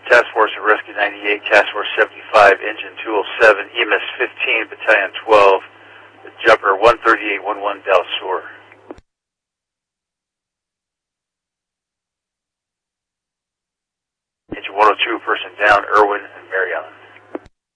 Task Force at Rescue 98, Task Force 75, Engine 207, EMS 15, Battalion 12, the Jumper 13811 Del Sur. Engine 102, person down, Irwin and Marion.